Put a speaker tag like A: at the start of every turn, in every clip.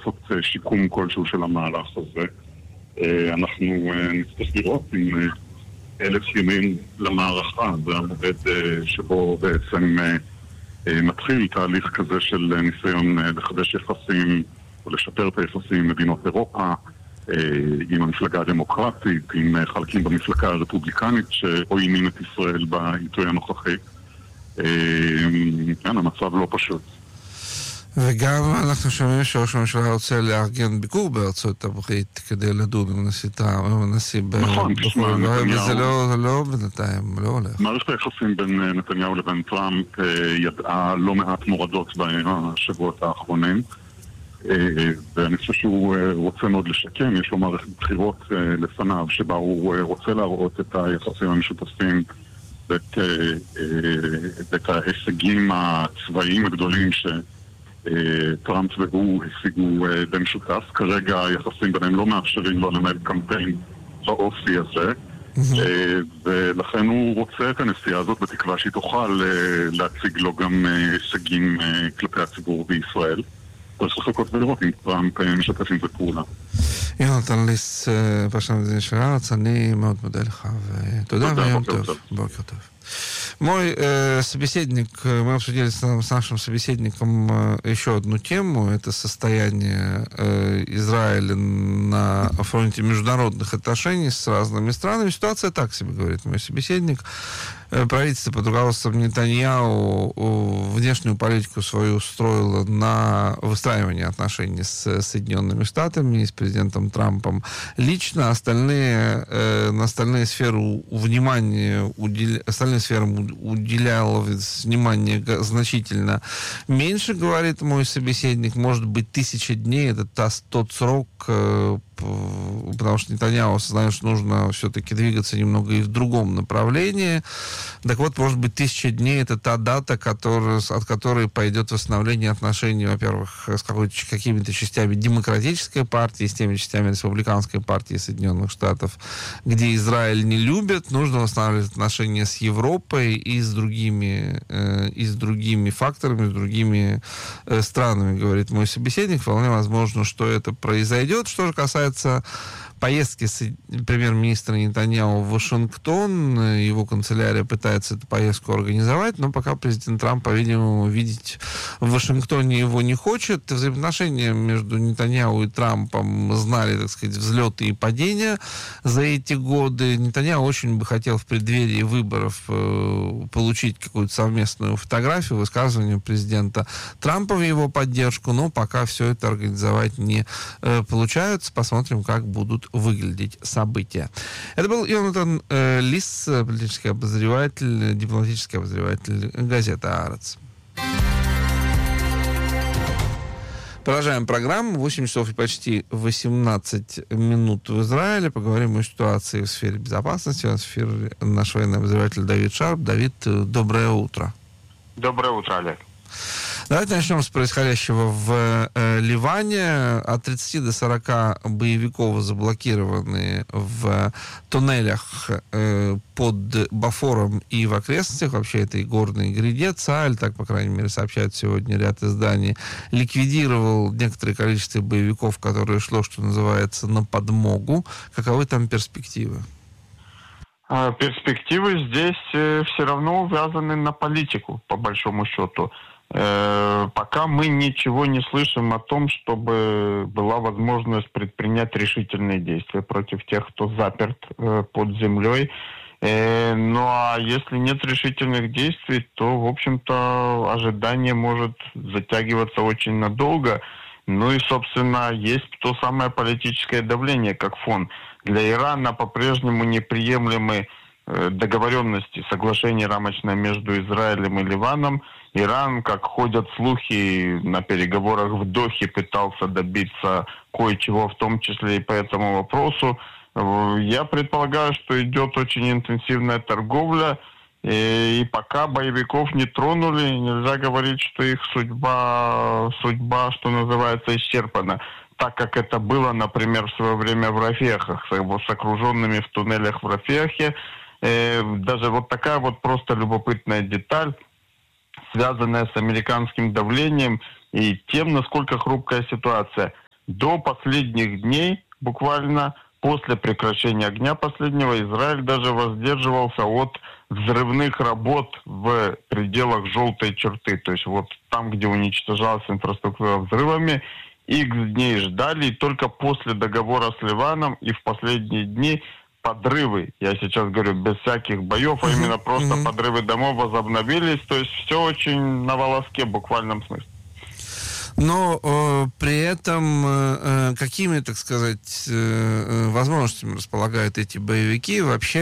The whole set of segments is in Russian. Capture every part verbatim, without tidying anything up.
A: לעשות שיקום כלשהו של המהלך הזה. אנחנו נצטרך לראות אם אלף ימים למערכה, זה המועד שבו בעצם מתחיל תהליך כזה של ניסיון לחדש יחסים או לשפר את היחסים עם מדינות אירופה, עם המפלגה הדמוקרטית, עם חלקים במפלגה הרפובליקנית שעוינים את ישראל בעיתוי הנוכחי. כן, המצב לא פשוט.
B: וגם אנחנו שומעים שראש הממשלה רוצה לארגן ביקור בארצות הברית כדי לדון עם הנשיא טראמפ, עם הנשיא ב...
A: נכון, תשמע, נתניהו...
B: וזה לא, לא בינתיים, לא הולך.
A: מערכת היחסים בין נתניהו לבין טראמפ ידעה לא מעט מורדות בשבועות האחרונים, ואני חושב שהוא רוצה מאוד לשקם, יש לו מערכת בחירות לפניו שבה הוא רוצה להראות את היחסים המשותפים ואת, ואת ההישגים הצבאיים הגדולים ש... טראמפ והוא השיגו במשותף. כרגע היחסים ביניהם לא מאפשרים לו לנהל קמפיין באופי הזה, ולכן הוא רוצה את הנסיעה הזאת בתקווה שהיא תוכל להציג לו גם הישגים כלפי הציבור בישראל. צריך לחכות ולראות אם טראמפ משתף עם זה פעולה.
B: יונתן ליס, פרשן המדינה של הארץ, אני מאוד מודה לך, ותודה ויום טוב. בוקר טוב. Мой э, собеседник, мы обсудили с, с нашим собеседником э, еще одну тему, это состояние э, Израиля на фронте международных отношений с разными странами. Ситуация так себе, говорит мой собеседник. Э, правительство под руководством Нетаньяху э, внешнюю политику свою устроило на выстраивание отношений с Соединенными Штатами и с президентом Трампом лично. Остальные, э, на остальные сферы внимания уделя... остальные сферам уделял внимание значительно меньше, говорит мой собеседник. Может быть, тысяча дней — это тот срок, потому что Нетаньяху осознает, что нужно все-таки двигаться немного и в другом направлении. Так вот, может быть, тысяча дней — это та дата, которая, от которой пойдет восстановление отношений, во-первых, с какими-то частями демократической партии, с теми частями республиканской партии Соединенных Штатов, где Израиль не любят. Нужно восстанавливать отношения с Европой и с другими, э, и с другими факторами, с другими э, странами, говорит мой собеседник. Вполне возможно, что это произойдет. Что же касается поездки премьер-министра Нетаньяху в Вашингтон, его канцелярия пытается эту поездку организовать, но пока президент Трамп, по-видимому, видеть в Вашингтоне его не хочет. Взаимоотношения между Нетаньяху и Трампом знали, так сказать, взлеты и падения за эти годы. Нетаньяху очень бы хотел в преддверии выборов получить какую-то совместную фотографию, высказывание президента Трампа в его поддержку, но пока все это организовать не получается. Посмотрим, как будут выглядеть события. Это был Йонатан э, Лис, политический обозреватель, дипломатический обозреватель газеты «Аарец». Продолжаем программу. восемь часов и почти восемнадцать минут в Израиле. Поговорим о ситуации в сфере безопасности. У нас в эфире наш военный обозреватель Давид Шарп. Давид, доброе утро.
C: Доброе утро, Олег.
B: Давайте начнем с происходящего в э, Ливане. От тридцати до сорока боевиков заблокированы в туннелях э, под Бофором и в окрестностях. Вообще это и горные гряде. ЦАЛЬ, так, по крайней мере, сообщают сегодня ряд изданий, ликвидировал некоторое количество боевиков, которые шло, что называется, на подмогу. Каковы там перспективы?
C: Перспективы здесь э, все равно увязаны на политику, по большому счету. Э, пока мы ничего не слышим о том, чтобы была возможность предпринять решительные действия против тех, кто заперт э, под землей. Э, ну а если нет решительных действий, то, в общем-то, ожидание может затягиваться очень надолго. Ну и, собственно, есть то самое политическое давление, как фон. Для Ирана по-прежнему неприемлемы э, договоренности, соглашение рамочное между Израилем и Ливаном. Иран, как ходят слухи, на переговорах в Дохе пытался добиться кое-чего, в том числе и по этому вопросу. Я предполагаю, что идет очень интенсивная торговля, и, и пока боевиков не тронули, нельзя говорить, что их судьба, судьба, что называется, исчерпана. Так как это было, например, в свое время в Рафехах, с окруженными в туннелях в Рафехе. Э, даже вот такая вот просто любопытная деталь, связанная с американским давлением и тем, насколько хрупкая ситуация. До последних дней, буквально после прекращения огня последнего, Израиль даже воздерживался от взрывных работ в пределах желтой черты. То есть вот там, где уничтожалась инфраструктура взрывами, икс дней ждали, и только после договора с Ливаном и в последние дни подрывы, я сейчас говорю без всяких боев, а именно просто mm-hmm. подрывы домов возобновились. То есть все очень на волоске в буквальном смысле.
B: Но э, при этом э, какими, так сказать, э, возможностями располагают эти боевики? Вообще,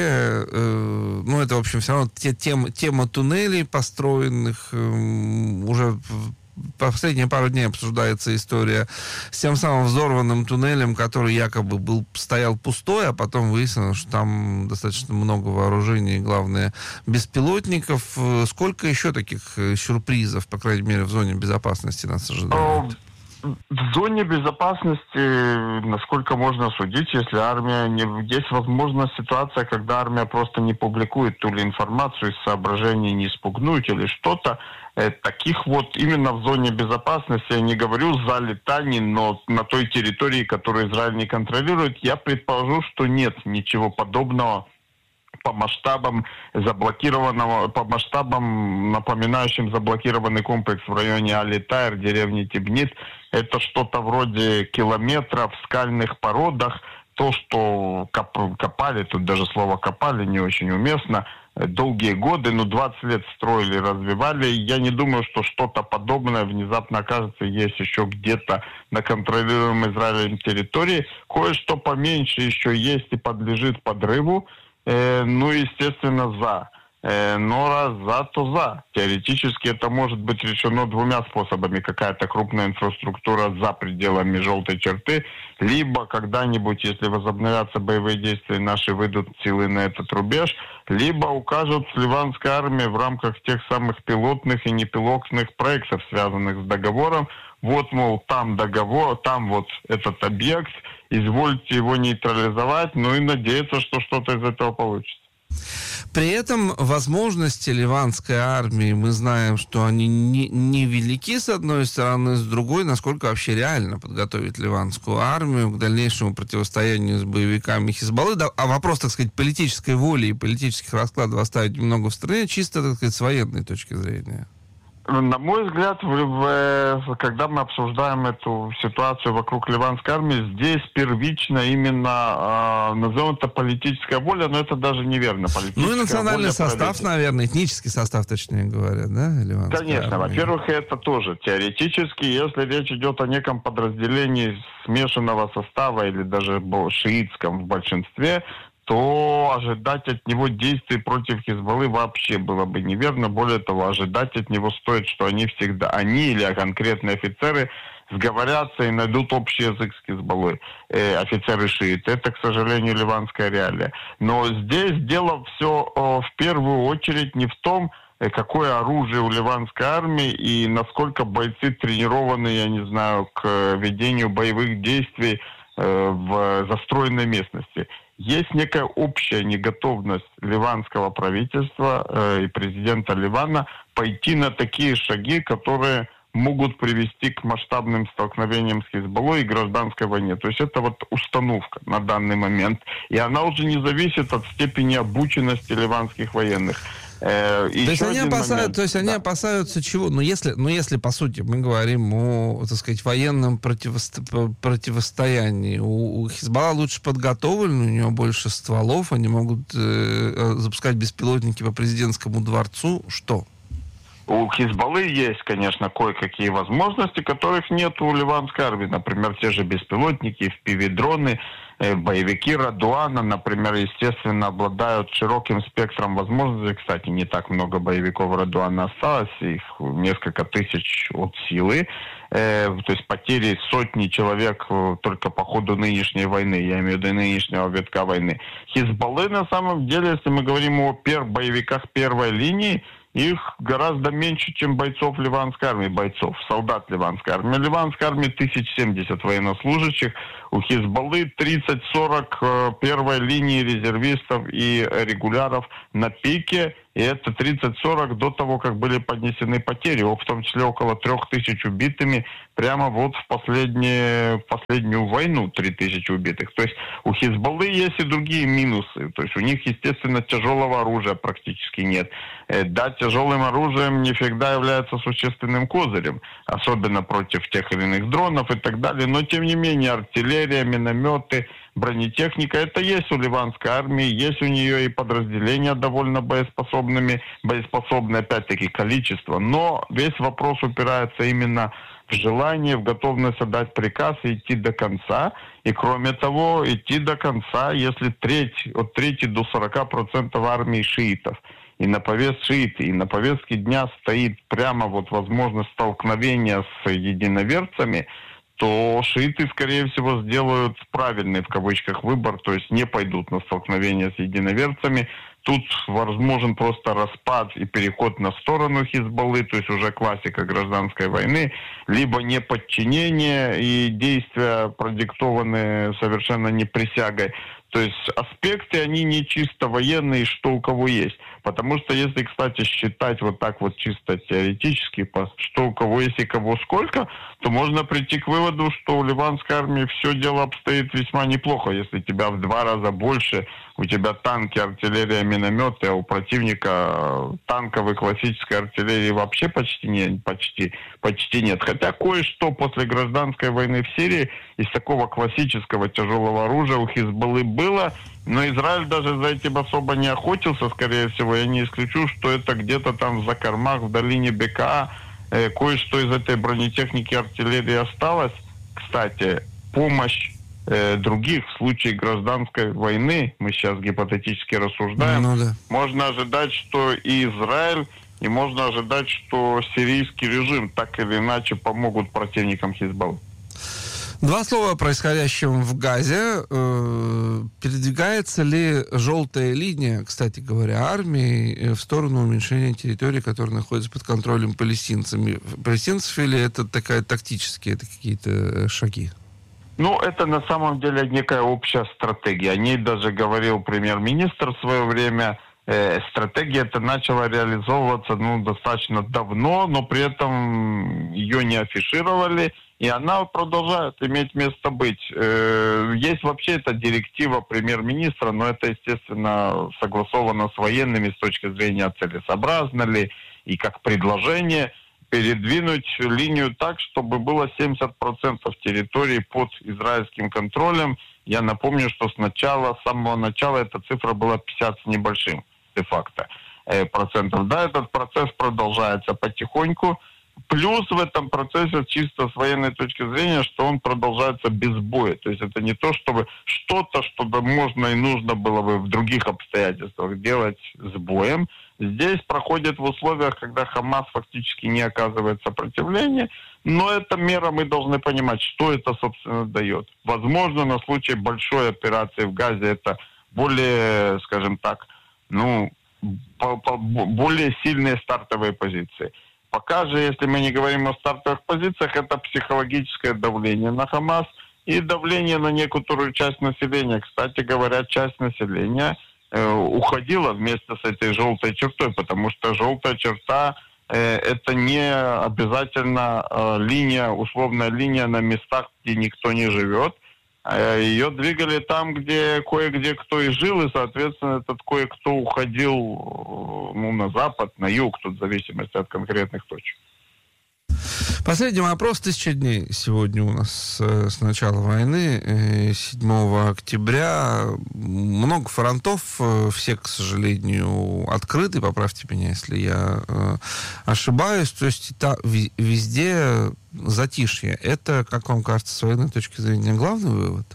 B: э, ну, это, в общем, все равно те, тема, тема туннелей, построенных э, уже... Последние пару дней обсуждается история с тем самым взорванным туннелем, который якобы был, стоял пустой, а потом выяснилось, что там достаточно много вооружений, главное, беспилотников. Сколько еще таких сюрпризов, по крайней мере, в зоне безопасности нас ожидает?
C: В зоне безопасности, насколько можно судить, если армия не... Есть возможна ситуация, когда армия просто не публикует ту ли информацию из соображений не спугнуть или что-то. Таких вот именно в зоне безопасности, я не говорю за летаний, но на той территории, которую Израиль не контролирует, я предположу, что нет ничего подобного по масштабам заблокированного, по масштабам, напоминающим заблокированный комплекс в районе Али-Тайр, деревни Тибнит. Это что-то вроде километров в скальных породах. То, что коп- копали, тут даже слово «копали» не очень уместно, долгие годы, ну, двадцать лет строили, развивали. Я не думаю, что что-то подобное внезапно окажется есть еще где-то на контролируемой Израилем территории. Кое-что поменьше еще есть и подлежит подрыву. Э, ну, естественно, за. Э, но раз за, то за. Теоретически это может быть решено двумя способами. Какая-то крупная инфраструктура за пределами желтой черты, либо когда-нибудь, если возобновятся боевые действия, наши выйдут силы на этот рубеж, либо укажут ливанская армия в рамках тех самых пилотных и непилотных проектов, связанных с договором. Вот, мол, там договор, там вот этот объект, извольте его нейтрализовать, ну и надеяться, что что-то из этого получится.
B: При этом возможности ливанской армии, мы знаем, что они не, не велики с одной стороны, с другой, насколько вообще реально подготовить ливанскую армию к дальнейшему противостоянию с боевиками Хизбаллы. Да, а вопрос, так сказать, политической воли и политических раскладов оставить немного в стороне, чисто, так сказать, с военной точки зрения.
C: На мой взгляд, в, в, когда мы обсуждаем эту ситуацию вокруг ливанской армии, здесь первично именно, э, назовем это политическая воля, но это даже неверно.
B: Ну и национальный состав, наверное, этнический состав, точнее говоря, да? Ливанской
C: Конечно,
B: армии.
C: Во-первых, это тоже теоретически, если речь идет о неком подразделении смешанного состава или даже шиитском в большинстве, то ожидать от него действий против Хизбаллы вообще было бы неверно. Более того, ожидать от него стоит, что они всегда, они или конкретные офицеры сговорятся и найдут общий язык с Хизбаллой. Э, офицеры шииты. Это, к сожалению, ливанская реалия. Но здесь дело все э, в первую очередь не в том, какое оружие у ливанской армии и насколько бойцы тренированы, я не знаю, к ведению боевых действий э, в застроенной местности. Есть некая общая неготовность ливанского правительства э, и президента Ливана пойти на такие шаги, которые могут привести к масштабным столкновениям с Хизбаллой и гражданской войне. То есть это вот установка на данный момент. И она уже не зависит от степени обученности ливанских военных.
B: Э, то, есть они опасаются, то есть они да. опасаются чего? Ну если, ну, если, по сути, мы говорим о, так сказать, военном противосто... противостоянии, у, у Хизбалла лучше подготовлен, у него больше стволов, они могут э, запускать беспилотники по президентскому дворцу. Что?
C: У Хизбаллы есть, конечно, кое-какие возможности, которых нет у ливанской армии. Например, те же беспилотники, эф пи ви-дроны, боевики Радуана, например, естественно, обладают широким спектром возможностей. Кстати, не так много боевиков Радуана осталось, их несколько тысяч от силы. Э, то есть потери сотни человек только по ходу нынешней войны, я имею в виду нынешнего витка войны. Хизбаллы, на самом деле, если мы говорим о пер- боевиках первой линии, их гораздо меньше, чем бойцов ливанской армии, бойцов, солдат ливанской армии. Ливанской армии тысяча семьдесят военнослужащих, у Хизбаллы тридцать-сорок первой линии резервистов и регуляров на пике. И это тридцать-сорок до того, как были поднесены потери, в том числе около трех тысяч убитыми, прямо вот в, последние, в последнюю войну три тысячи убитых. То есть у Хизбаллы есть и другие минусы. То есть у них, естественно, тяжелого оружия практически нет. Да, тяжелым оружием не всегда является существенным козырем, особенно против тех или иных дронов и так далее. Но, тем не менее, артиллерия, минометы, бронетехника, это есть у ливанской армии, есть у нее и подразделения довольно боеспособными, боеспособные, опять-таки, количество. Но весь вопрос упирается именно в желание, в готовность отдать приказ и идти до конца. И, кроме того, идти до конца, если треть, от трети до сорока процентов армии шиитов. И на повестке шииты, и на повестке дня стоит прямо вот возможность столкновения с единоверцами, то шииты, скорее всего, сделают правильный, в кавычках, выбор, то есть не пойдут на столкновение с единоверцами. Тут возможен просто распад и переход на сторону Хизбаллы, то есть уже классика гражданской войны, либо неподчинение и действия, продиктованные совершенно не присягой. То есть аспекты, они не чисто военные, что у кого есть. Потому что если, кстати, считать вот так вот чисто теоретически, что у кого есть и кого сколько, то можно прийти к выводу, что у ливанской армии все дело обстоит весьма неплохо. Если тебя в два раза больше, у тебя танки, артиллерия, минометы, а у противника танковой классической артиллерии вообще почти, не, почти, почти нет. Хотя кое-что после гражданской войны в Сирии из такого классического тяжелого оружия у Хизбаллы было, но Израиль даже за этим особо не охотился, скорее всего. Я не исключу, что это где-то там в закормах, в долине Бека, э, кое-что из этой бронетехники, артиллерии осталось. Кстати, помощь э, других в случае гражданской войны, мы сейчас гипотетически рассуждаем,
B: ну, да.
C: можно ожидать, что и Израиль, и можно ожидать, что сирийский режим так или иначе помогут противникам Хизбаллы.
B: Два слова о происходящем в Газе. Передвигается ли желтая линия, кстати говоря, армии в сторону уменьшения территории, которая находится под контролем палестинцами? Палестинцев, или это такая тактические это какие-то шаги?
C: Ну, это на самом деле некая общая стратегия. О ней даже говорил премьер-министр в свое время. Э, стратегия эта начала реализовываться ну, достаточно давно, но при этом ее не афишировали. И она продолжает иметь место быть. Есть вообще эта директива премьер-министра, но это, естественно, согласовано с военными с точки зрения целесообразно ли, и как предложение передвинуть линию так, чтобы было семьдесят процентов территории под израильским контролем. Я напомню, что сначала, с самого начала эта цифра была пятьдесят с небольшим де-факто процентов. Да, этот процесс продолжается потихоньку. Плюс в этом процессе, чисто с военной точки зрения, что он продолжается без боя. То есть это не то, чтобы что-то, что можно и нужно было бы в других обстоятельствах делать с боем. Здесь проходит в условиях, когда Хамас фактически не оказывает сопротивления. Но эта мера, мы должны понимать, что это, собственно, дает. Возможно, на случай большой операции в Газе это более, скажем так, ну, по, по, более сильные стартовые позиции. Пока же, если мы не говорим о стартовых позициях, это психологическое давление на Хамас и давление на некоторую часть населения. Кстати говоря, часть населения э, уходила вместе с этой желтой чертой, потому что желтая черта э, это не обязательно э, линия, условная линия на местах, где никто не живет. Ее двигали там, где кое-где кто и жил, и, соответственно, этот кое-кто уходил ну, на запад, на юг, тут в зависимости от конкретных точек.
B: Последний вопрос. Тысяча дней сегодня у нас с начала войны, седьмого октября. Много фронтов, все, к сожалению, открыты. Поправьте меня, если я ошибаюсь. То есть везде затишье. Это, как вам кажется, с военной точки зрения, главный вывод?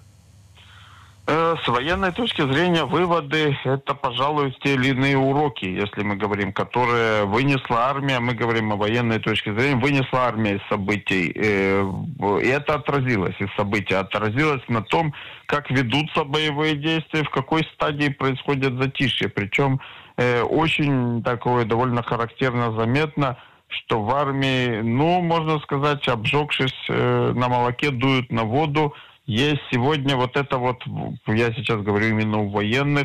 C: С военной точки зрения выводы — это, пожалуй, те или иные уроки, если мы говорим, которые вынесла армия, мы говорим о военной точке зрения, вынесла армия из событий. И это отразилось из событий, отразилось на том, как ведутся боевые действия, в какой стадии происходит затишье. Причем очень такое довольно характерно заметно, что в армии, ну, можно сказать, обжегшись на молоке, дуют на воду. Есть сегодня вот это вот, я сейчас говорю именно у военных,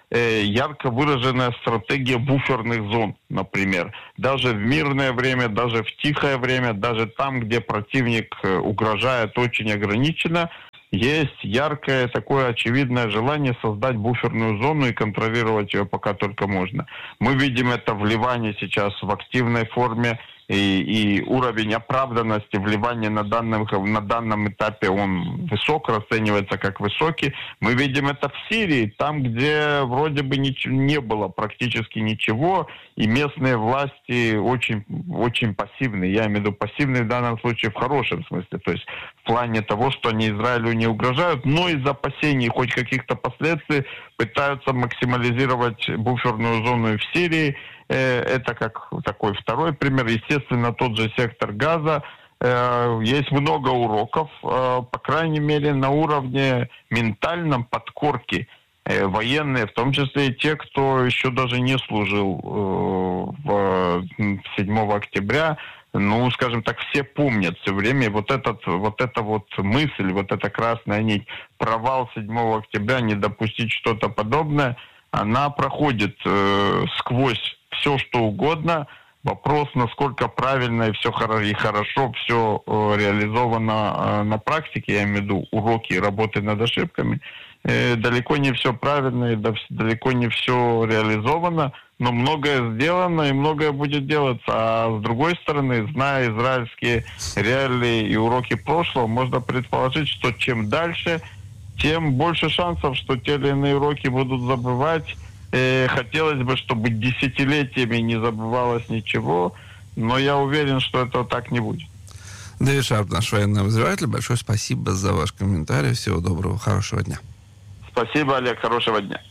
C: э, ярко выраженная стратегия буферных зон, например. Даже в мирное время, даже в тихое время, даже там, где противник угрожает очень ограниченно, есть яркое, такое очевидное желание создать буферную зону и контролировать ее пока только можно. Мы видим это в Ливане сейчас в активной форме, и, и уровень оправданности вливания на данном, на данном этапе, он высок, расценивается как высокий. Мы видим это в Сирии, там, где вроде бы ничего, не было практически ничего, и местные власти очень, очень пассивны. Я имею в виду пассивные в данном случае в хорошем смысле, то есть в плане того, что они Израилю не угрожают, но из опасений хоть каких-то последствий пытаются максимализировать буферную зону в Сирии. Это как такой второй пример. Естественно, тот же сектор Газа. Есть много уроков, по крайней мере, на уровне ментальном подкорки. Военные, в том числе и те, кто еще даже не служил в седьмого октября, ну, скажем так, все помнят все время. Вот, этот, вот эта вот мысль, вот эта красная нить, провал седьмого октября, не допустить что-то подобное, она проходит э, сквозь все, что угодно. Вопрос, насколько правильно и все и хорошо все э, реализовано э, на практике, я имею в виду уроки работы над ошибками. Э, далеко не все правильно и далеко не все реализовано, но многое сделано и многое будет делаться. А с другой стороны, зная израильские реалии и уроки прошлого, можно предположить, что чем дальше, тем больше шансов, что те или иные уроки будут забывать. Э, хотелось бы, чтобы десятилетиями не забывалось ничего, но я уверен, что этого так не будет.
B: Дэвид Шарп, наш военный обозреватель, большое спасибо за ваш комментарий. Всего доброго, хорошего дня.
C: Спасибо, Олег, хорошего дня.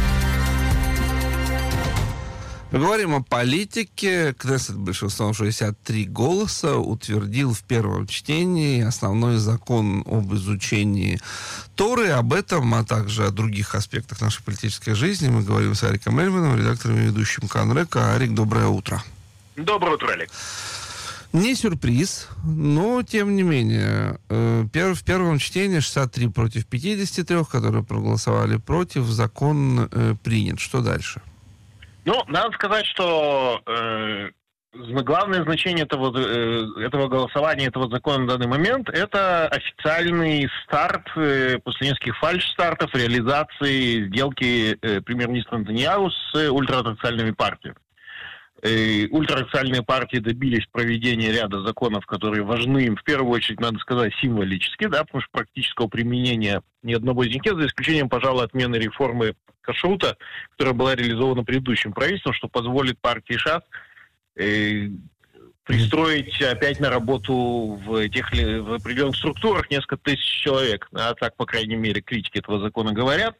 B: Поговорим о политике. Кнессет большинством шестьдесят три голоса утвердил в первом чтении основной закон об изучении Торы. Об этом, а также о других аспектах нашей политической жизни мы говорим с Ариком Эльманом, редактором и ведущим Канрека. Арик, доброе утро.
D: Доброе утро, Олег.
B: Не сюрприз, но тем не менее. В первом чтении шестьдесят три против пятидесяти трёх, которые проголосовали против, закон принят. Что дальше?
D: Ну, надо сказать, что э, главное значение этого, э, этого голосования, этого закона на данный момент, это официальный старт э, после нескольких фальш-стартов реализации сделки э, премьер-министра Нетаньяху с ультраортодоксальными партиями. Э, ультраортодоксальные партии добились проведения ряда законов, которые важны им, в первую очередь, надо сказать, символически, да, потому что практического применения ни одного из них нет, за исключением, пожалуй, отмены реформы кашрута, которая была реализована предыдущим правительством, что позволит партии ШАС э, пристроить опять на работу в, тех, в определенных структурах несколько тысяч человек. А так, по крайней мере, критики этого закона говорят.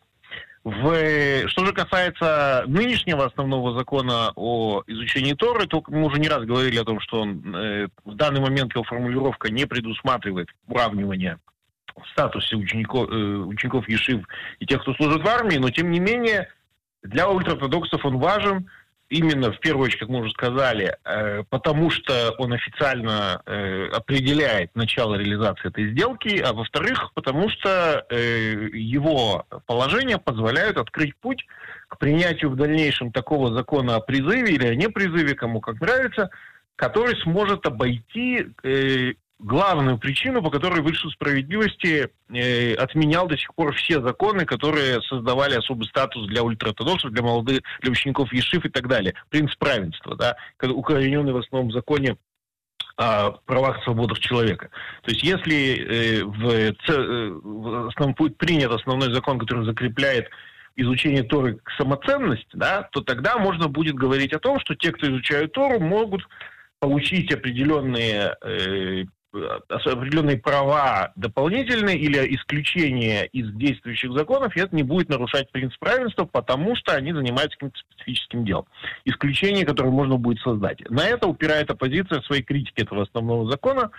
D: В, что же касается нынешнего основного закона о изучении Торы, то мы уже не раз говорили о том, что он, э, в данный момент его формулировка не предусматривает уравнивания в статусе учеников, э, учеников ешив и тех, кто служит в армии, но тем не менее для ультраортодоксов он важен именно, в первую очередь, как мы уже сказали, э, потому что он официально э, определяет начало реализации этой сделки, а во-вторых, потому что э, его положения позволяют открыть путь к принятию в дальнейшем такого закона о призыве или о непризыве, кому как нравится, который сможет обойти э, главную причину, по которой Высшей справедливости э, отменял до сих пор все законы, которые создавали особый статус для ультраортодоксов, для молодых, для учеников ешив и так далее. Принцип равенства, да, укорененный в основном законе о правах и свободах человека. То есть если э, в, э, в основном будет принят основной закон, который закрепляет изучение Торы как самоценность, да, то тогда можно будет говорить о том, что те, кто изучают Тору, могут получить определенные э, определенные права дополнительные или исключения из действующих законов, и это не будет нарушать принцип равенства, потому что они занимаются каким-то специфическим делом. Исключение, которое можно будет создать. На это упирает оппозиция в своей критике этого основного закона.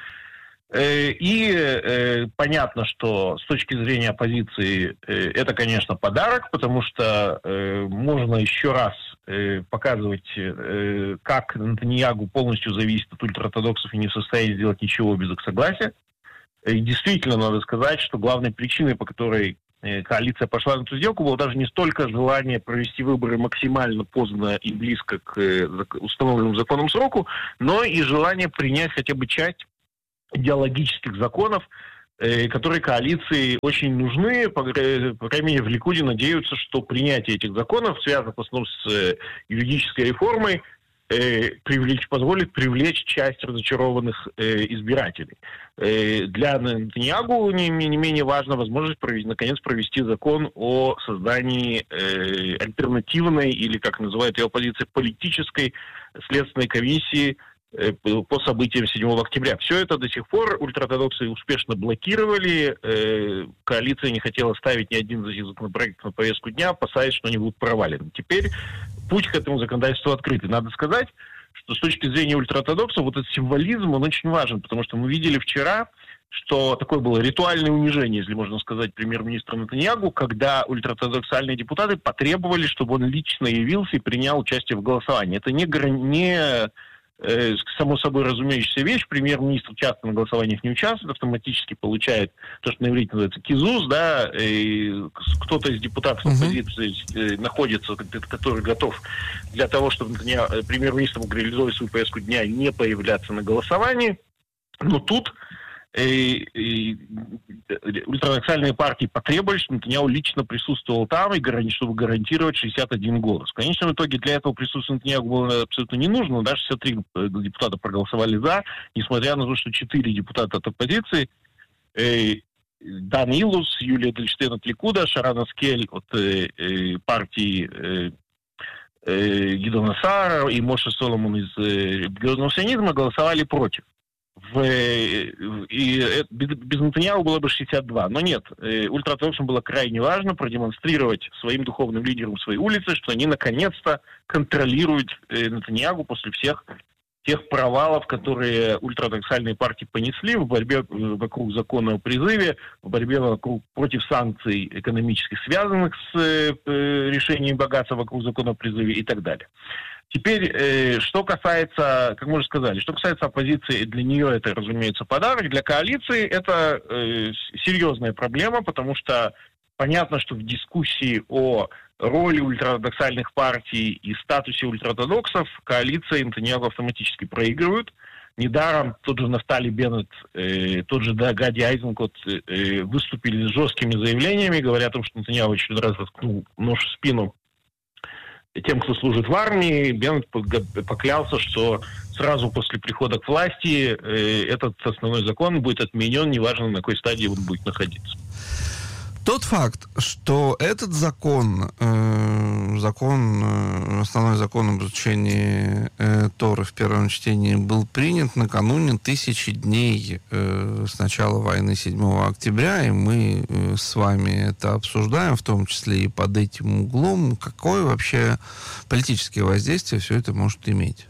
D: И э, понятно, что с точки зрения оппозиции э, это, конечно, подарок, потому что э, можно еще раз э, показывать, э, как Нетаньяху полностью зависит от ультраортодоксов и не в состоянии сделать ничего без их согласия. И действительно, надо сказать, что главной причиной, по которой коалиция пошла на эту сделку, было даже не столько желание провести выборы максимально поздно и близко к установленному законом сроку, но и желание принять хотя бы часть идеологических законов, которые коалиции очень нужны. По крайней мере, в Ликуде надеются, что принятие этих законов, связанных в основном с юридической реформой, привлечь, позволит привлечь часть разочарованных э, избирателей. Э, для Нетаньяху не, не менее важна возможность провести, наконец провести закон о создании э, альтернативной, или, как называют ее оппозиция, политической следственной комиссии э, по событиям седьмого октября. Все это до сих пор ультраортодоксы успешно блокировали. Э, коалиция не хотела ставить ни один из законопроектов на повестку дня, опасаясь, что они будут провалены. Теперь путь к этому законодательству открыт. И надо сказать, что с точки зрения ультраортодоксов вот этот символизм, он очень важен, потому что мы видели вчера, что такое было ритуальное унижение, если можно сказать, премьер-министра Нетаньяху, когда ультраортодоксальные депутаты потребовали, чтобы он лично явился и принял участие в голосовании. Это не, не э, само собой разумеющаяся вещь. Премьер-министр часто на голосованиях не участвует, автоматически получает то, что на иврите называется кизуз, да, и кто-то из депутатов uh-huh. оппозиции находится, который готов для того, чтобы премьер-министр мог реализовать свою повестку дня, не появляться на голосовании. Но тут И, и, ультранациональные партии потребовали, чтобы Нетаньяху лично присутствовал там, и гаранти, чтобы гарантировать шестьдесят один голос. В конечном итоге для этого присутствие Нетаньяху было абсолютно не нужно. Даже шестьдесят три депутата проголосовали за, несмотря на то, что четыре депутата от оппозиции, э, Дан Илус, Юлия Эдельштейн от Ликуда, Шаран Аскель от э, э, партии э, э, Гидона Саара и Моше Соломон из э, религиозного сионизма голосовали против. В, и без Нетаньяху было бы шестьдесят два. Но нет, ультраортодоксам было крайне важно продемонстрировать своим духовным лидерам своей улицы, что они наконец-то контролируют Нетаньяху после всех тех провалов, которые ультраортодоксальные партии понесли в борьбе вокруг закона о призыве, в борьбе вокруг, против санкций экономических, связанных с решением богатства вокруг закона о призыве и так далее. Теперь, э, что касается, как мы уже сказали, что касается оппозиции, для нее это, разумеется, подарок. Для коалиции это э, серьезная проблема, потому что понятно, что в дискуссии о роли ультраортодоксальных партий и статусе ультраортодоксов коалиция и Нетаньяху автоматически проигрывают. Недаром тот же Нафтали Беннет, э, тот же Гади Айзенкот э, выступили с жесткими заявлениями, говоря о том, что Нетаньяху очень раз воткнул нож в спину тем, кто служит в армии. Беннет поклялся, что сразу после прихода к власти э, этот основной закон будет отменен, неважно, на какой стадии он будет находиться.
B: Тот факт, что этот закон, э, закон, э, основной закон об изучении э, Торы в первом чтении был принят накануне тысячи дней э, с начала войны седьмого октября, и мы э, с вами это обсуждаем, в том числе и под этим углом, какое вообще политическое воздействие все это может иметь?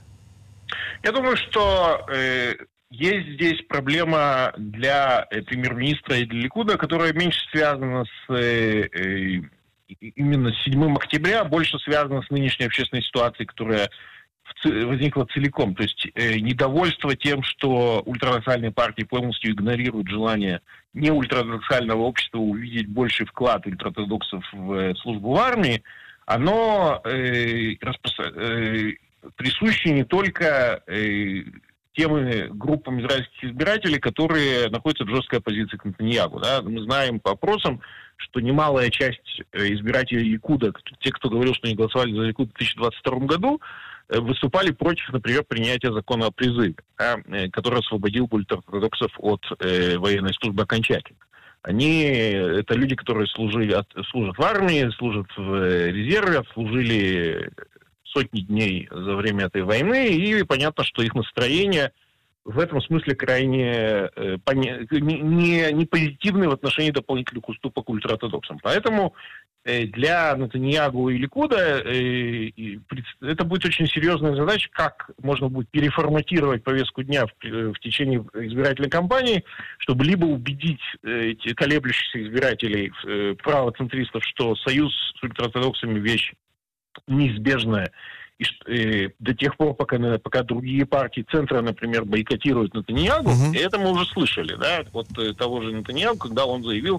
D: Я думаю, что э, есть здесь проблема для э, премьер-министра и для Ликуда, которая меньше связана с э, э, именно с седьмым октября, больше связана с нынешней общественной ситуацией, которая в, возникла целиком. То есть э, недовольство тем, что ультранациональные партии полностью игнорируют желание не ультраортодоксального общества увидеть больший вклад ультраортодоксов в э, службу в армии, оно э, распро- э, присуще не только э, тем группам израильских избирателей, которые находятся в жесткой оппозиции к Нетаньяху. Да? Мы знаем по опросам, что немалая часть избирателей Ликуда, те, кто говорил, что они голосовали за Ликуд в две тысячи двадцать втором году, выступали против, например, принятия закона о призыве, да, который освободил бы ультраортодоксов от э, военной службы окончательно. Они, это люди, которые служили, от, служат в армии, служат в резерве, служили сотни дней за время этой войны, и понятно, что их настроение в этом смысле крайне э, пони, не, не позитивное в отношении дополнительных уступок ультраортодоксам. Поэтому э, для Нетаньяху и Ликуда э, и, это будет очень серьезная задача, как можно будет переформатировать повестку дня в, в течение избирательной кампании, чтобы либо убедить э, эти колеблющихся избирателей, э, правоцентристов, что союз с ультраортодоксами вещь неизбежная, и э, до тех пор, пока, пока другие партии центра, например, бойкотируют Нетаньяху, uh-huh. и это мы уже слышали, да, от э, того же Нетаньяху, когда он заявил,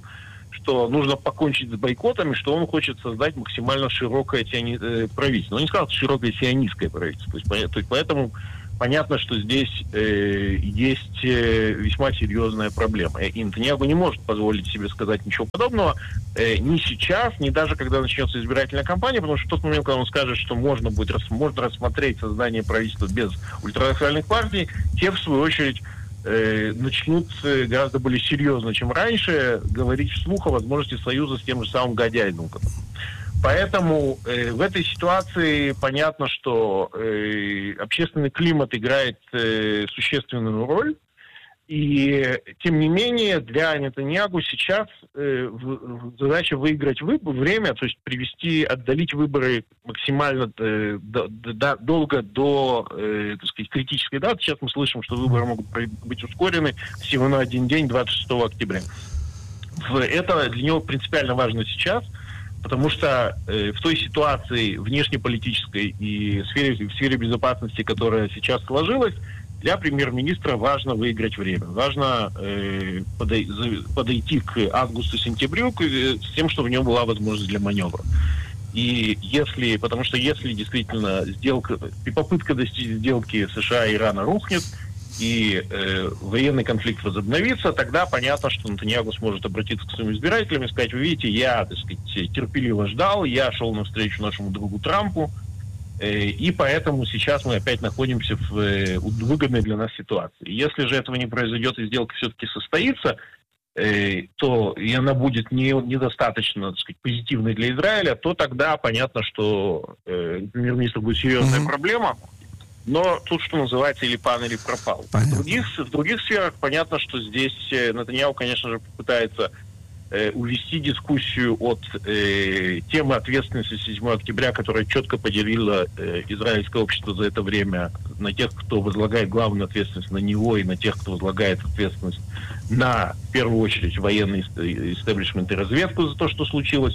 D: что нужно покончить с бойкотами, что он хочет создать максимально широкое сиони... правительство. Он не сказал, широкое сионистское правительство. То есть, то есть поэтому понятно, что здесь э, есть э, весьма серьезная проблема. И Нетаньяху не может позволить себе сказать ничего подобного э, ни сейчас, ни даже когда начнется избирательная кампания, потому что в тот момент, когда он скажет, что можно будет можно рассмотреть создание правительства без ультранациональных партий, те, в свою очередь, э, начнут э, гораздо более серьезно, чем раньше, говорить вслух о возможности союза с тем же самым Гади Айзенкотом. Поэтому э, в этой ситуации понятно, что э, общественный климат играет э, существенную роль. И, тем не менее, для Нетаньяху сейчас э, в, в задача выиграть выбор, время, то есть привести, отдалить выборы максимально э, до, до, долго до э, так сказать, критической даты. Сейчас мы слышим, что выборы могут быть ускорены всего на один день, двадцать шестого октября. Это для него принципиально важно сейчас, потому что э, в той ситуации внешнеполитической и в сфере, в сфере безопасности, которая сейчас сложилась, для премьер-министра важно выиграть время. Важно э, подой, подойти к августу-сентябрю с тем, чтобы у него была возможность для маневра. И если, потому что если действительно сделка, попытка достичь сделки США и Ирана рухнет, и э, военный конфликт возобновится, тогда понятно, что Нетаньяху сможет обратиться к своим избирателям и сказать: вы видите, я, так сказать, терпеливо ждал, я шел навстречу нашему другу Трампу, э, и поэтому сейчас мы опять находимся в э, выгодной для нас ситуации. Если же этого не произойдет и сделка все-таки состоится, э, то и она будет не, недостаточно, так сказать, позитивной для Израиля, то тогда понятно, что э, премьер-министр будет серьезная mm-hmm. проблема. Но тут, что называется, или пан, или пропал. В других, в других сферах понятно, что здесь Нетаньяху, конечно же, пытается э, увести дискуссию от э, темы ответственности седьмого октября, которая четко поделила э, израильское общество за это время на тех, кто возлагает главную ответственность на него, и на тех, кто возлагает ответственность на, в первую очередь, военный истеблишмент и разведку за то, что случилось.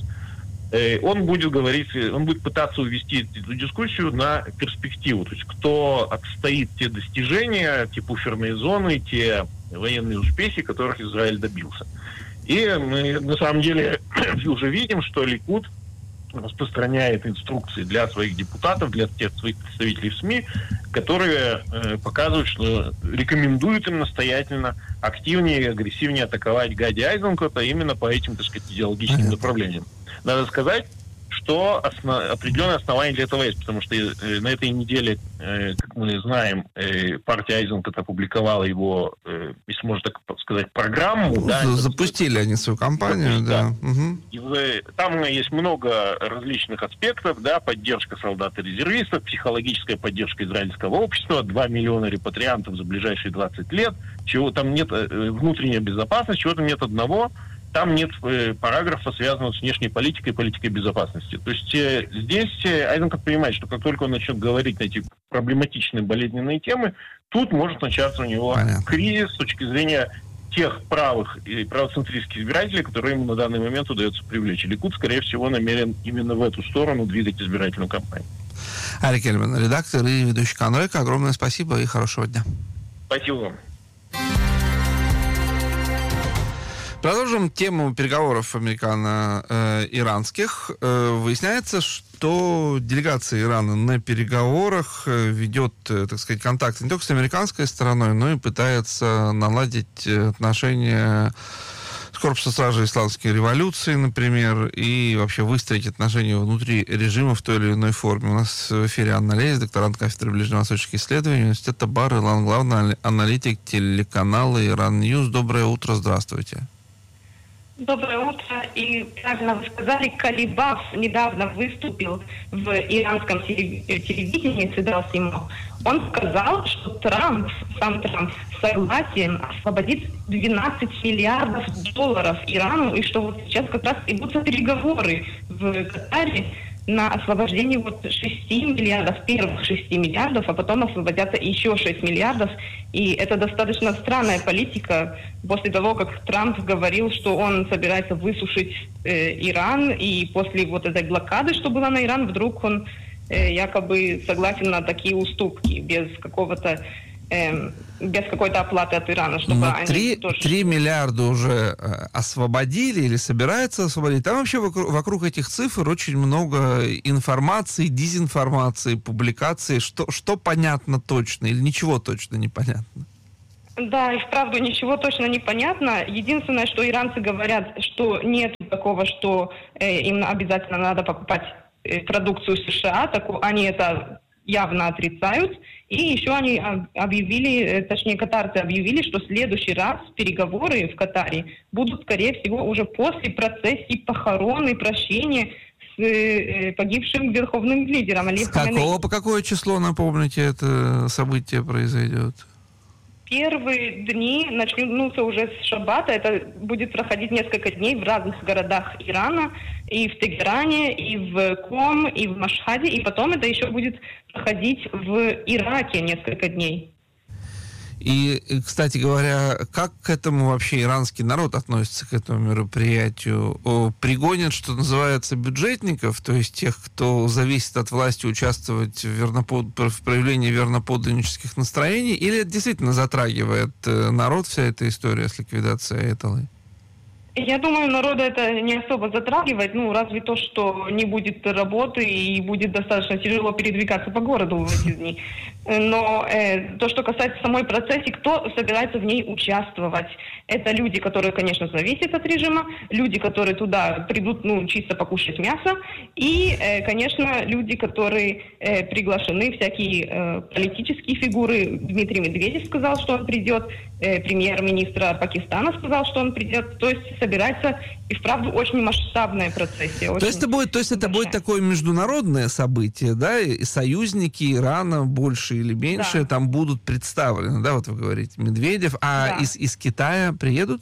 D: Он будет говорить, он будет пытаться увести эту дискуссию на перспективу. То есть кто отстоит те достижения, те буферные зоны, те военные успехи, которых Израиль добился. И мы на самом деле уже видим, что Ликуд распространяет инструкции для своих депутатов, для тех своих представителей в СМИ, которые э, показывают, что рекомендуют им настоятельно активнее и агрессивнее атаковать Гади Айзенкота именно по этим, так сказать, идеологическим направлениям. Надо сказать, что основ... определенные основания для этого есть, потому что э, на этой неделе, э, как мы знаем, э, партия Айзенкота опубликовала его, э, если можно так сказать, программу. Да,
B: запустили они свою кампанию, да. да. Угу.
D: И в... Там есть много различных аспектов, да, поддержка солдат и резервистов, психологическая поддержка израильского общества, два миллиона репатриантов за ближайшие двадцать лет, чего там нет, э, внутренняя безопасность, чего там нет одного. Там нет э, параграфа, связанного с внешней политикой и политикой безопасности. То есть э, здесь э, Айзенкот понимает, что как только он начнет говорить на эти проблематичные, болезненные темы, тут может начаться у него Понятно. кризис с точки зрения тех правых и правоцентристских избирателей, которые ему на данный момент удается привлечь. И Ликуд, скорее всего, намерен именно в эту сторону двигать избирательную кампанию.
B: Арик Эльман, редактор и ведущий Канрека. Огромное спасибо и хорошего дня.
D: Спасибо вам.
B: Продолжим тему переговоров американо-иранских. Выясняется, что делегация Ирана на переговорах ведет, так сказать, контакты не только с американской стороной, но и пытается наладить отношения с корпусом стражей исламской революции, например, и вообще выстроить отношения внутри режима в той или иной форме. У нас в эфире Анна Лейс, докторант кафедры ближневосточных исследований университета Бар, Илан, главный аналитик телеканала Иран Ньюс. Доброе утро, здравствуйте.
E: Доброе утро. И правильно вы сказали, Калибаф недавно выступил в иранском телевидении, Цедал Симо. Он сказал, что Трамп, сам Трамп, согласен освободить двенадцать миллиардов долларов Ирану, и что вот сейчас как раз идутся переговоры в Катаре на освобождение вот шести миллиардов, первых шести миллиардов, а потом освободятся еще шесть миллиардов. И это достаточно странная политика после того, как Трамп говорил, что он собирается высушить э, Иран, и после вот этой блокады, что была на Иран, вдруг он э, якобы согласен на такие уступки без какого-то э, без какой-то оплаты от Ирана, чтобы
B: Но
E: они
B: три,
E: тоже...
B: три миллиарда уже освободили или собираются освободить. Там вообще вокруг, вокруг этих цифр очень много информации, дезинформации, публикаций. Что, что понятно точно или ничего точно не понятно?
E: Да, и вправду ничего точно не понятно. Единственное, что иранцы говорят, что нет такого, что э, им обязательно надо покупать э, продукцию США, так они это явно отрицают. И еще они объявили, точнее, катарцы объявили, что в следующий раз переговоры в Катаре будут, скорее всего, уже после процессии похорон и прощения с э, погибшим верховным лидером. Али
B: С какого
E: Хаменеи.
B: по какое число, напомните, это событие произойдет?
E: Первые дни начнутся уже с шаббата. Это будет проходить несколько дней в разных городах Ирана. И в Тегеране, и в Ком, и в Машхаде. И потом это еще будет проходить в Ираке несколько дней.
B: И, кстати говоря, как к этому вообще иранский народ относится, к этому мероприятию? Пригонят, что называется, бюджетников, то есть тех, кто зависит от власти, участвовать в, вернопод... в проявлении верноподданнических настроений, или это действительно затрагивает народ, вся эта история с ликвидацией Аятоллы?
E: Я думаю, народа это не особо затрагивает, ну, разве то, что не будет работы и будет достаточно тяжело передвигаться по городу в эти дни. Но э, то, что касается самой процессии, кто собирается в ней участвовать, это люди, которые, конечно, зависят от режима, люди, которые туда придут, ну, чисто покушать мясо, и, э, конечно, люди, которые э, приглашены, всякие э, политические фигуры. Дмитрий Медведев сказал, что он придет, э, премьер-министр Пакистана сказал, что он придет, то есть собирается и вправду очень масштабная процессия.
B: То есть это будет, то есть это будет такое международное событие, да, и союзники Ирана больше или меньше да. там будут представлены, да, вот вы говорите, Медведев, а да. из, из Китая приедут?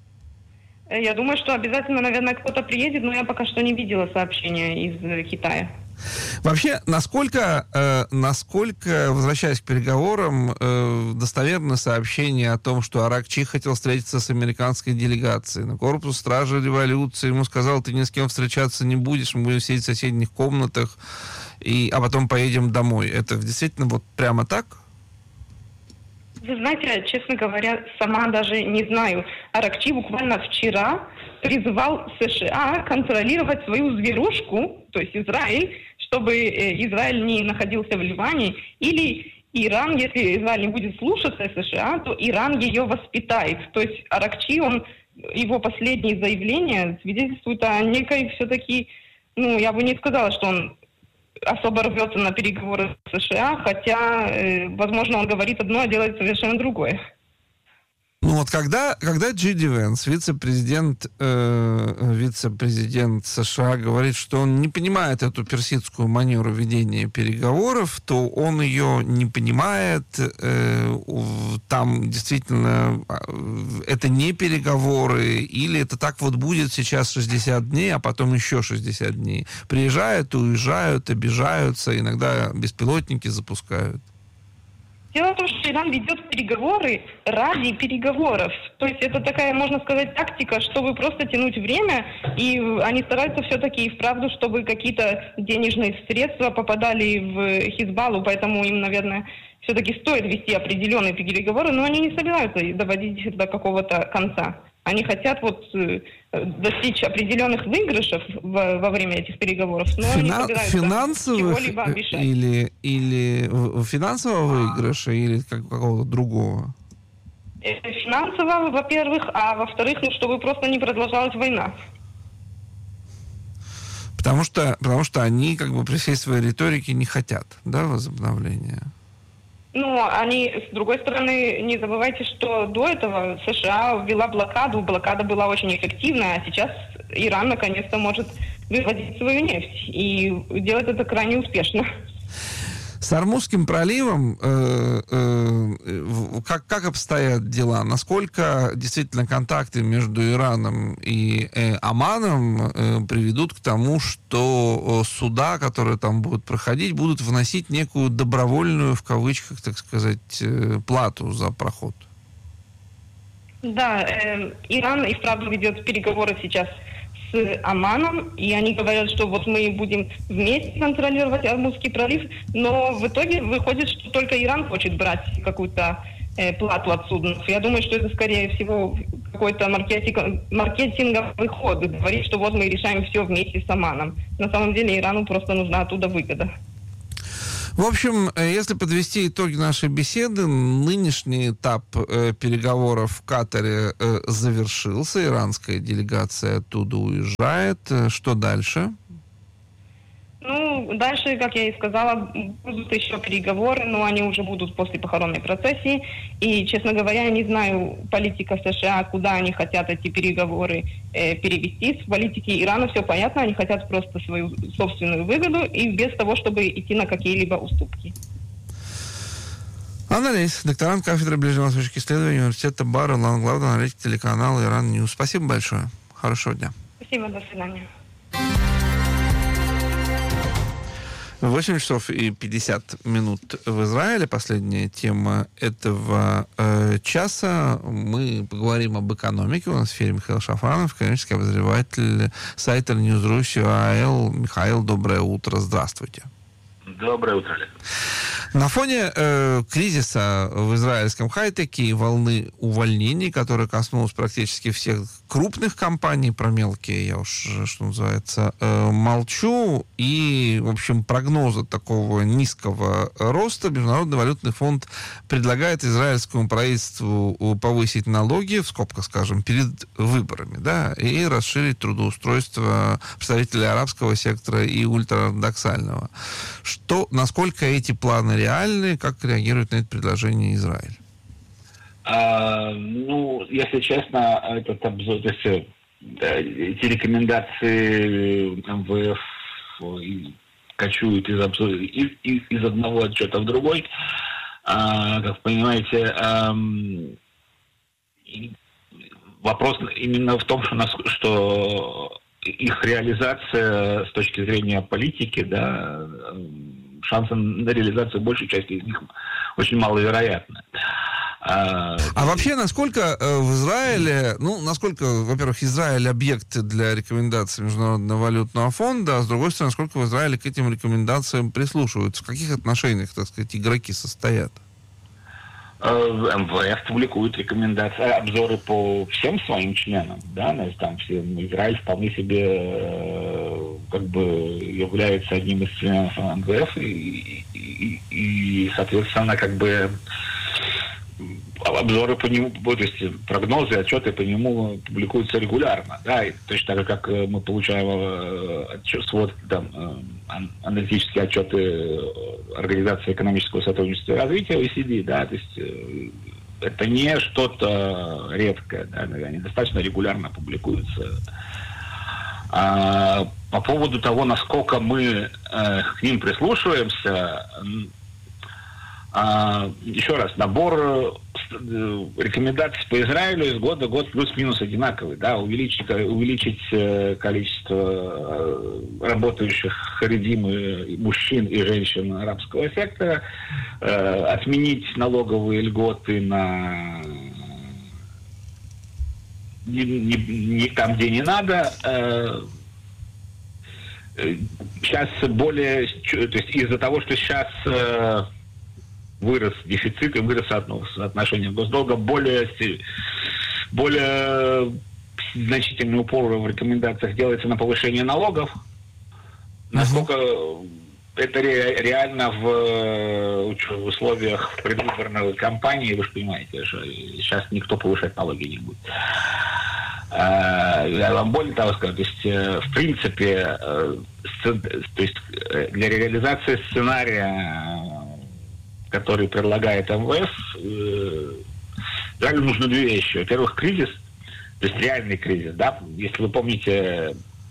E: Я думаю, что обязательно, наверное, кто-то приедет, но я пока что не видела сообщения из Китая.
B: Вообще, насколько, э, насколько, возвращаясь к переговорам, э, достоверно сообщение о том, что Аракчи хотел встретиться с американской делегацией, на корпус стражи революции ему сказал, ты ни с кем встречаться не будешь, мы будем сидеть в соседних комнатах, и, а потом поедем домой. Это действительно вот прямо так?
E: Вы знаете, честно говоря, сама даже не знаю. Аракчи буквально вчера призывал США контролировать свою зверушку, то есть Израиль, чтобы Израиль не находился в Ливане, или Иран, если Израиль не будет слушаться США, то Иран ее воспитает. То есть Аракчи, он, его последние заявления свидетельствуют о некой все-таки, ну, я бы не сказала, что он особо рвется на переговоры с США, хотя, э, возможно, он говорит одно, а делает совершенно другое.
B: Ну вот когда, когда Джей Ди Венс, вице-президент, э, вице-президент США, говорит, что он не понимает эту персидскую манеру ведения переговоров, то он ее не понимает. Э, там действительно это не переговоры, или это так вот будет сейчас шестьдесят дней, а потом еще шестьдесят дней. Приезжают, уезжают, обижаются, иногда беспилотники запускают.
E: Дело в том, что Иран ведет переговоры ради переговоров. То есть это такая, можно сказать, тактика, чтобы просто тянуть время, и они стараются все-таки и вправду, чтобы какие-то денежные средства попадали в Хизбаллу, поэтому им, наверное, все-таки стоит вести определенные переговоры, но они не собираются доводить их до какого-то конца. Они хотят вот достичь определенных выигрышев во, во время этих переговоров, но
B: Фина-
E: они собираются
B: финансовых
E: чего-либо обещать.
B: Или, или финансового выигрыша, или как, какого-то другого?
E: Финансово, во-первых, а во-вторых, ну, чтобы просто не продолжалась война.
B: Потому что, потому что они как бы при всей своей риторике не хотят, да, возобновления.
E: Ну, они, с другой стороны, не забывайте, что до этого США ввела блокаду, блокада была очень эффективная, а сейчас Иран наконец-то может вывозить свою нефть, и делать это крайне успешно.
B: С Ормузским проливом э, э, как, как обстоят дела? Насколько действительно контакты между Ираном и э, Оманом э, приведут к тому, что суда, которые там будут проходить, будут вносить некую добровольную, в кавычках, так сказать, э, плату за проход?
E: Да, э, Иран и вправду ведет переговоры сейчас с с Оманом, и они говорят, что вот мы будем вместе контролировать Ормузский пролив, но в итоге выходит, что только Иран хочет брать какую-то э, плату от судов. Я думаю, что это, скорее всего, какой-то маркетинг, маркетинговый ход, говорит, что вот мы решаем все вместе с Оманом. На самом деле Ирану просто нужна оттуда выгода.
B: В общем, если подвести итоги нашей беседы, нынешний этап э, переговоров в Катаре э, завершился, иранская делегация оттуда уезжает. Что дальше?
E: Ну, дальше, как я и сказала, будут еще переговоры, но они уже будут после похоронной процессии. И, честно говоря, я не знаю политика США, куда они хотят эти переговоры э, перевести. С политики Ирана все понятно, они хотят просто свою собственную выгоду и без того, чтобы идти на какие-либо уступки.
B: Анна Лейс, докторант кафедры ближневосточных исследований университета Бар, главный аналитик телеканала Иран Ньюс. Спасибо большое. Хорошего дня.
E: Спасибо, до свидания.
B: восемь часов и пятьдесят минут в Израиле. Последняя тема этого э, часа. Мы поговорим об экономике. У нас в эфире Михаил Шафранов, экономический обозреватель сайта Newsru АЭЛ. Михаил, доброе утро. Здравствуйте.
F: Доброе утро, Олег.
B: На фоне э, кризиса в израильском хай-теке и волны увольнений, которая коснулась практически всех крупных компаний, про мелкие я уж, что называется, э, молчу, и, в общем, прогноза такого низкого роста, Международный валютный фонд предлагает израильскому правительству повысить налоги, в скобках, скажем, перед выборами, да, и расширить трудоустройство представителей арабского сектора и ультраортодоксального. Что, насколько эти планы реальны, как реагирует на это предложение Израиль?
F: А, ну, если честно, этот обзор, то есть, да, эти рекомендации эм вэ эф кочуют из, обзора, из, из, из одного отчета в другой. А, как понимаете, а, вопрос именно в том, что, нас, что их реализация с точки зрения политики, да, шансы на реализацию большей части из них очень маловероятны. А,
B: а вообще, насколько э, в Израиле, ну, насколько, во-первых, Израиль объект для рекомендаций Международного валютного фонда, а с другой стороны, насколько в Израиле к этим рекомендациям прислушиваются? В каких отношениях, так сказать, игроки состоят?
F: эм вэ эф публикует рекомендации, обзоры по всем своим членам, да, там все, Израиль вполне себе как бы является одним из членов эм вэ эф, и, и, и соответственно, как бы обзоры по нему, то есть прогнозы, отчеты по нему публикуются регулярно, да, и точно так же, как мы получаем отчет, свод, там, аналитические отчеты Организации экономического сотрудничества и развития, о и си ди, да, то есть это не что-то редкое, да, они достаточно регулярно публикуются. А по поводу того, насколько мы э, к ним прислушиваемся, А, еще раз, набор рекомендаций по Израилю из года в год плюс-минус одинаковый. Да, увеличить, увеличить количество работающих харидим, мужчин и женщин арабского сектора, отменить налоговые льготы на не, не, не там, где не надо. Сейчас более... То есть из-за того, что сейчас... вырос дефицит и вырос соотношение госдолга, более, более значительный упор в рекомендациях делается на повышение налогов. Насколько это ре, реально в, в условиях предвыборной кампании, вы же понимаете, что сейчас никто повышать налоги не будет. Я вам более того скажу, то есть, в принципе, то есть для реализации сценария, который предлагает эм вэ эф, реально нужны две вещи. Во-первых, кризис, то есть реальный кризис, да, если вы помните,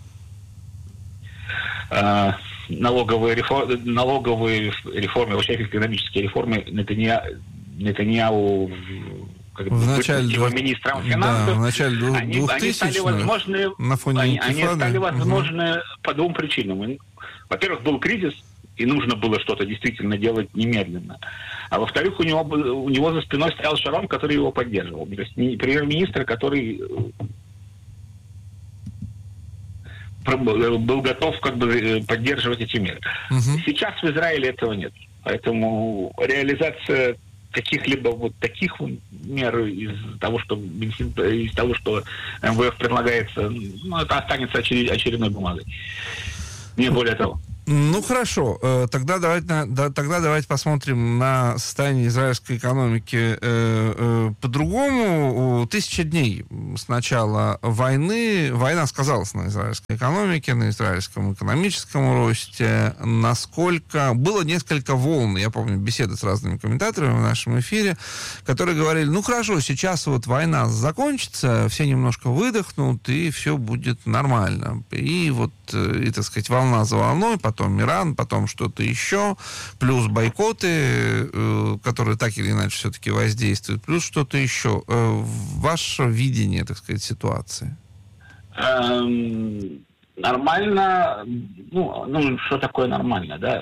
F: э, налоговые реформы, налоговые реформы, вообще экономические реформы Нетаньяху, как бы,
B: начале
F: его министром финансов,
B: да, в начале
F: они, они стали возможны,
B: на фоне
F: они, они стали возможны угу. по двум причинам. Во-первых, был кризис, и нужно было что-то действительно делать немедленно. А во-вторых, у него, у него за спиной стоял Шарон, который его поддерживал. То есть премьер-министр, который был готов как бы поддерживать эти меры. Угу. Сейчас в Израиле этого нет. Поэтому реализация каких-либо вот таких мер из того, что из того, что эм вэ эф предлагается, ну, это останется очеред, очередной бумагой. Не более того.
B: Ну, хорошо. Тогда давайте, да, тогда давайте посмотрим на состояние израильской экономики э, э, по-другому. Тысяча дней с начала войны. Война сказалась на израильской экономике, на израильском экономическом росте. Насколько... Было несколько волн, я помню, беседы с разными комментаторами в нашем эфире, которые говорили, ну, хорошо, сейчас вот война закончится, все немножко выдохнут, и все будет нормально. И вот, и, так сказать, волна за волной, потом потом Иран, потом что-то еще, плюс бойкоты, которые так или иначе все-таки воздействуют, плюс что-то еще. Ваше видение, так сказать, ситуации?
F: Эм, нормально, ну, ну, что такое нормально, да?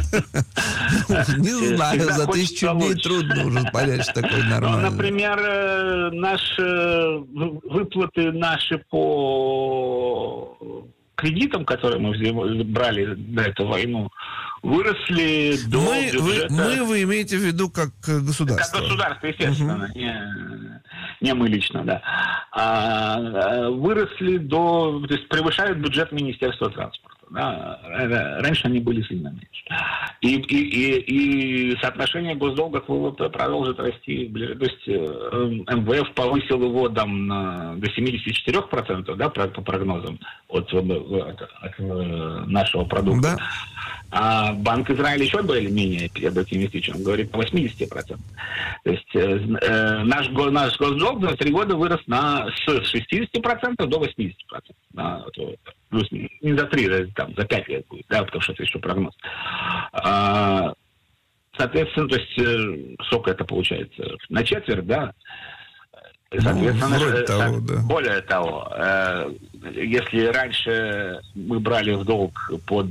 B: Не знаю, за тысячу дней трудно уже понять, что такое нормально.
F: Например, наши выплаты наши по кредитам, которые мы брали на эту войну, выросли до
B: мы,
F: бюджета...
B: Вы, мы вы имеете в виду как государство?
F: Как государство, естественно, uh-huh. не, не мы лично, да. А, выросли до... То есть превышают бюджет Министерства транспорта. Да. Раньше они были сильно меньше. И, и, и, и соотношение госдолга к ВВП продолжит расти. То есть эм вэ эф повысил его там, до семьдесят четыре процента, да, по прогнозам от, от, от нашего продукта. Да. А Банк Израиля еще более-менее оптимистичен, он говорит, по восемьдесят процентов. То есть э, наш, наш госдолг за три года вырос на, с шестидесяти процентов до восьмидесяти процентов. Да, плюс, не за три, там, за пять лет будет, да, потому что это еще прогноз. А, соответственно, то есть, э, сколько это получается? На четверть, да? Соответственно, ну,
B: наш, того, да.
F: более того, э, если раньше мы брали в долг под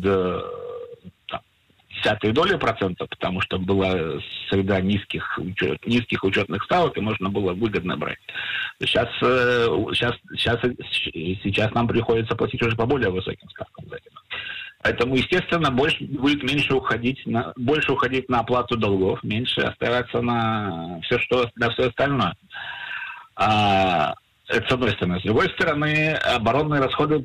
F: десятые доли процента, потому что была среда низких, учет, низких учетных ставок, и можно было выгодно брать. Сейчас, сейчас, сейчас, сейчас нам приходится платить уже по более высоким ставкам за это. Поэтому, естественно, больше, будет меньше уходить на, больше уходить на оплату долгов, меньше оставаться на все, что, на все остальное. А, это с одной стороны. С другой стороны, оборонные расходы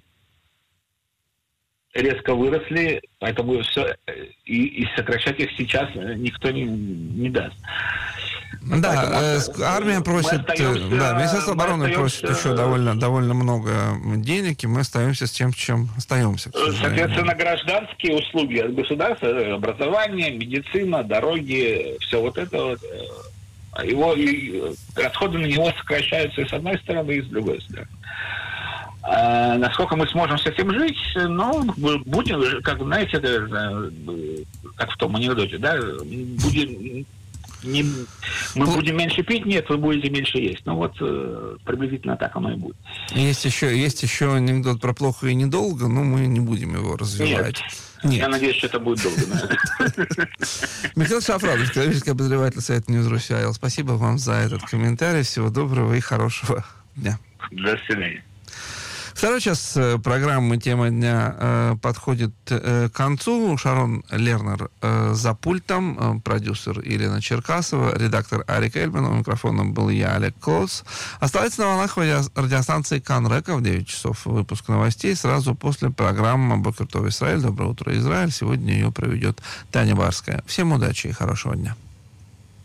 F: резко выросли, поэтому все, и, и сокращать их сейчас никто не, не даст.
B: Да, поэтому, армия просит, да, Министерство обороны просит еще довольно, довольно много денег, и мы остаемся с тем, чем остаемся.
F: Соответственно, гражданские услуги от государства, образование, медицина, дороги, все вот это вот, его, расходы на него сокращаются и с одной стороны, и с другой стороны. А насколько мы сможем с этим жить, ну, будем, как, знаете, как в том анекдоте, да, будем, не, мы будем меньше пить, нет, вы будете меньше есть. Ну, вот, приблизительно так оно и будет.
B: Есть еще, есть еще анекдот про плохо и недолго, но мы не будем его развивать.
F: Нет. Нет. Я надеюсь, что это будет долго.
B: Михаил Шафрарович, экономический обозреватель сайта News.ru. Спасибо вам за этот комментарий. Всего доброго и хорошего дня.
F: До свидания.
B: Второй час программы «Тема дня» э, подходит э, к концу. Шарон Лернер э, за пультом, э, продюсер Елена Черкасова, редактор Арик Эльман, у микрофона был я, Олег Клоц. Оставайтесь на волнах радиостанции Канрека в девять часов. Выпуск новостей сразу после программы «Бокер Тов Израиль». Доброе утро, Израиль. Сегодня ее проведет Таня Барская. Всем удачи и хорошего дня.